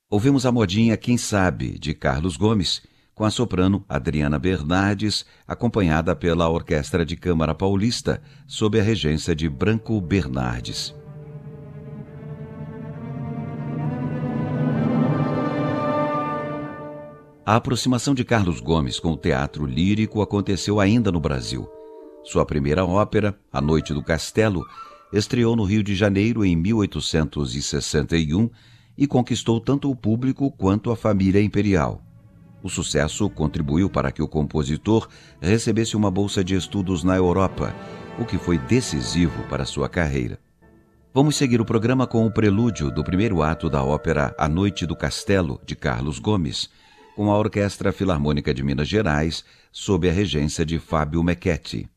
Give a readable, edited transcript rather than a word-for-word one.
Ouvimos a modinha Quem Sabe, de Carlos Gomes, com a soprano Adriana Bernardes, acompanhada pela Orquestra de Câmara Paulista, sob a regência de Branco Bernardes. A aproximação de Carlos Gomes com o teatro lírico aconteceu ainda no Brasil. Sua primeira ópera, A Noite do Castelo, estreou no Rio de Janeiro em 1861 e conquistou tanto o público quanto a família imperial. O sucesso contribuiu para que o compositor recebesse uma bolsa de estudos na Europa, o que foi decisivo para sua carreira. Vamos seguir o programa com o prelúdio do primeiro ato da ópera A Noite do Castelo, de Carlos Gomes, com a Orquestra Filarmônica de Minas Gerais, sob a regência de Fábio Mecchetti.